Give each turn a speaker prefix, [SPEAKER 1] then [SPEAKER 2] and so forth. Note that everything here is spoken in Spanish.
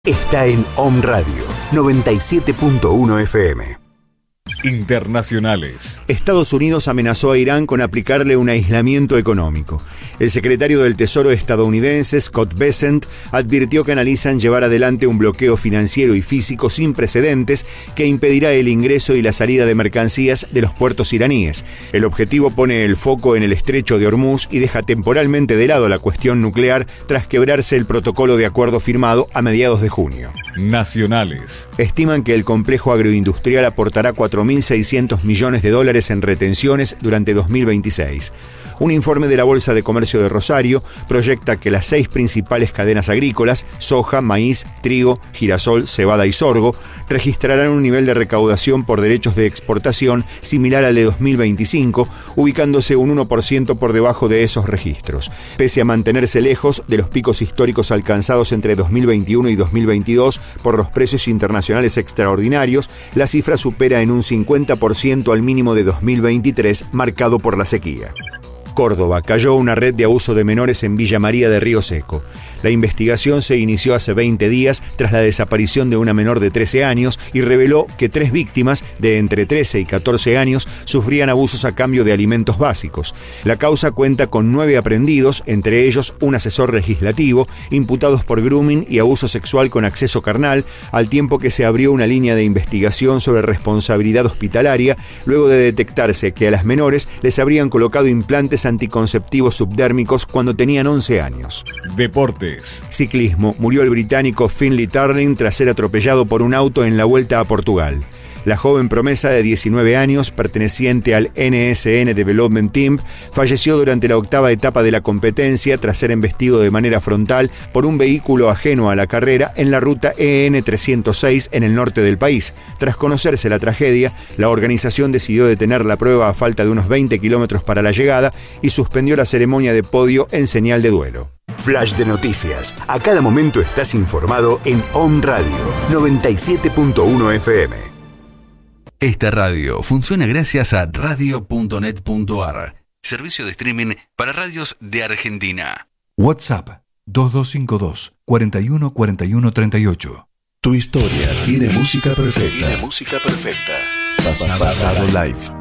[SPEAKER 1] Está en Om Radio 97.1 FM.
[SPEAKER 2] Internacionales.
[SPEAKER 3] Estados Unidos amenazó a Irán con aplicarle un aislamiento económico. El secretario del Tesoro estadounidense, Scott Bessent, advirtió que analizan llevar adelante un bloqueo financiero y físico sin precedentes que impedirá el ingreso y la salida de mercancías de los puertos iraníes. El objetivo pone el foco en el estrecho de Hormuz y deja temporalmente de lado la cuestión nuclear tras quebrarse el protocolo de acuerdo firmado a mediados de junio.
[SPEAKER 2] Nacionales.
[SPEAKER 3] Estiman que el complejo agroindustrial aportará 4.600 millones de dólares en retenciones durante 2026. Un informe de la Bolsa de Comercio de Rosario proyecta que las 6 principales cadenas agrícolas, soja, maíz, trigo, girasol, cebada y sorgo, registrarán un nivel de recaudación por derechos de exportación similar al de 2025, ubicándose un 1% por debajo de esos registros. Pese a mantenerse lejos de los picos históricos alcanzados entre 2021 y 2022 por los precios internacionales extraordinarios, la cifra supera en un 50% al mínimo de 2023, marcado por la sequía. Córdoba, cayó una red de abuso de menores en Villa María de Río Seco. La investigación se inició hace 20 días tras la desaparición de una menor de 13 años y reveló que 3 víctimas de entre 13 y 14 años sufrían abusos a cambio de alimentos básicos. La causa cuenta con 9 aprendidos, entre ellos un asesor legislativo, imputados por grooming y abuso sexual con acceso carnal, al tiempo que se abrió una línea de investigación sobre responsabilidad hospitalaria, luego de detectarse que a las menores les habrían colocado implantes anticonceptivos subdérmicos cuando tenían 11 años.
[SPEAKER 2] Deportes.
[SPEAKER 3] Ciclismo. Murió el británico Finley Turling tras ser atropellado por un auto en la Vuelta a Portugal. La joven promesa de 19 años, perteneciente al NSN Development Team, falleció durante la 8ª etapa de la competencia tras ser embestido de manera frontal por un vehículo ajeno a la carrera en la ruta EN 306 en el norte del país. Tras conocerse la tragedia, la organización decidió detener la prueba a falta de unos 20 kilómetros para la llegada y suspendió la ceremonia de podio en señal de duelo.
[SPEAKER 1] Flash de noticias. A cada momento estás informado en Om Radio 97.1 FM. Esta radio funciona gracias a radio.net.ar, servicio de streaming para radios de Argentina.
[SPEAKER 4] WhatsApp 2252 41 41 38.
[SPEAKER 1] Tu historia tiene música perfecta. Pasado live.